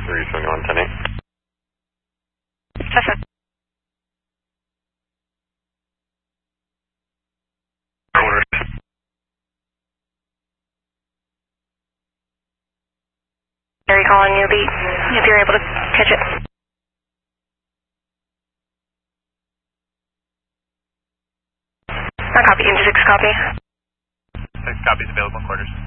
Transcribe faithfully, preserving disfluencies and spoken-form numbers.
three seventy-one, ten eight. That's it. Quarters. Gary calling you, beat, if you're able to catch it. I copy, Engine six copy. Six copies available, quarters.